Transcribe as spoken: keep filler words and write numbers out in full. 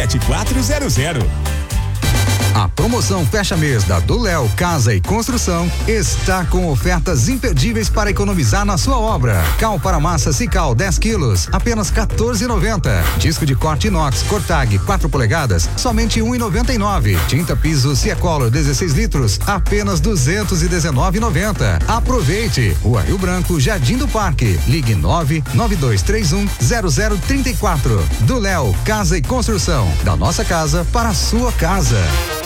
sete quatro zero zero. A promoção fecha mês da do Léo Casa e Construção está com ofertas imperdíveis para economizar na sua obra. Cal para massa Cical dez quilos, apenas quatorze e noventa. Disco de corte inox Cortag quatro polegadas, somente um e noventa e nove. Tinta piso Ciacolor dezesseis litros, apenas duzentos e dezenove e noventa. Aproveite! Rua Rio Branco, Jardim do Parque. Ligue nove nove dois três um zero zero três quatro. Do Léo Casa e Construção, da nossa casa para a sua casa.